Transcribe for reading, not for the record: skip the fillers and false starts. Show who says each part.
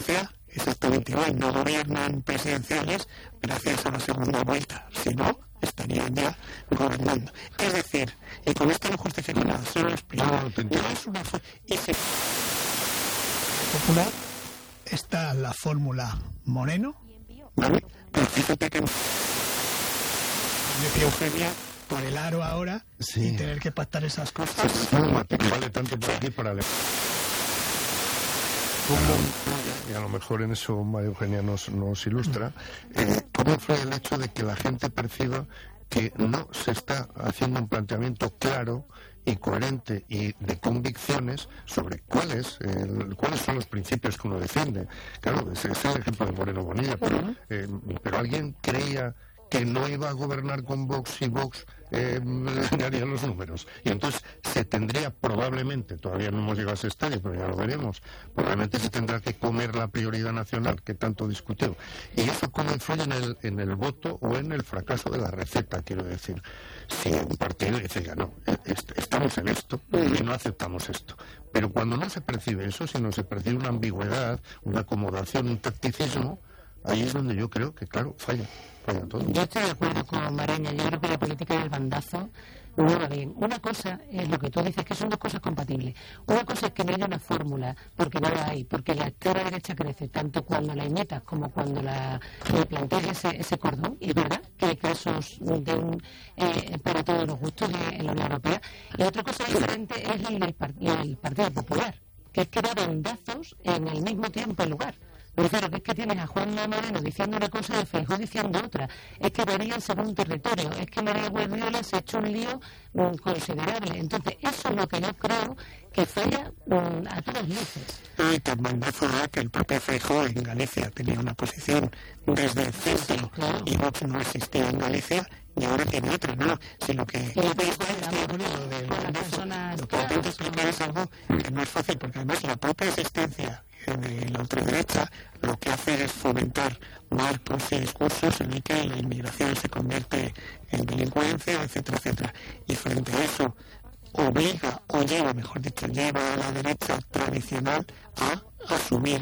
Speaker 1: Exactamente, hoy no gobiernan presidenciales gracias a la segunda vuelta, si no, estarían ya gobernando. Es decir, y con esto no justifico nada, solo lo explico. No es una y se...
Speaker 2: Popular está la fórmula Moreno.
Speaker 1: ¿Vale? Pero fíjate que... Eugenia...
Speaker 2: por el aro ahora, sí, y tener que pactar esas cosas.
Speaker 3: No vale tanto por aquí para el... Y a lo mejor en eso María Eugenia nos ilustra. ¿Cómo influye el hecho de que la gente perciba que no se está haciendo un planteamiento claro y coherente y de convicciones sobre cuáles son los principios que uno defiende? Claro, ese es el ejemplo de Moreno Bonilla, pero alguien creía que no iba a gobernar con Vox y Vox le harían los números. Y entonces se tendría probablemente, todavía no hemos llegado a ese estadio, pero ya lo veremos, probablemente se tendrá que comer la prioridad nacional que tanto discutió. ¿Y eso cómo influye en el voto o en el fracaso de la receta, quiero decir? Si un partido dice, ya no, estamos en esto y no aceptamos esto. Pero cuando no se percibe eso, sino se percibe una ambigüedad, una acomodación, un tacticismo, ahí es donde yo creo que, claro, falla todo.
Speaker 4: Yo estoy de acuerdo con Mareña. Yo creo que la política del bandazo no va bien. Una cosa es lo que tú dices, que son dos cosas compatibles. Una cosa es que no haya una fórmula, porque no la hay, porque la extrema derecha crece tanto cuando la imitas como cuando le planteas ese cordón. Y es verdad que hay casos para todos los gustos en la Unión Europea. Y otra cosa diferente es el Partido Popular, que es que da bandazos en el mismo tiempo y lugar. Pero claro, que es que tienes a Juanma Moreno diciendo una cosa y a Feijóo diciendo otra. Es que varían según territorio. Es que María Guardiola se ha hecho un lío considerable. Entonces, eso es lo que yo creo que falla a todas luces.
Speaker 1: Y también recordar que el propio Feijóo en Galicia tenía una posición desde el centro, claro, y Vox no existía en Galicia, y ahora tiene otra, ¿no? Sino que lo que hay que explicar es algo que no es fácil, porque además la propia existencia de la ultraderecha lo que hace es fomentar marcos y discursos en el que la inmigración se convierte en delincuencia, etcétera, etcétera. Y frente a eso obliga, o lleva, mejor dicho, lleva a la derecha tradicional a asumir